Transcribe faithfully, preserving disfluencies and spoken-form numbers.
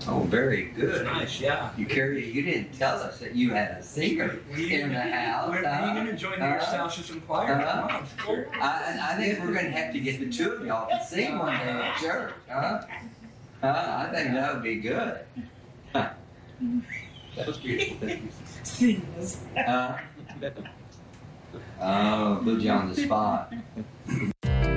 Oh, very It's good. nice, yeah. You carry. You didn't tell us that you had a singer in the house. When are you going to join the uh, Erstalshire Choir? uh, Come on. Cool. I, I think we're going to have to get the two of y'all to sing one day at church. Huh? Huh? I think that would be good. Huh. That was beautiful. Seamless. Uh, oh, put you on the spot.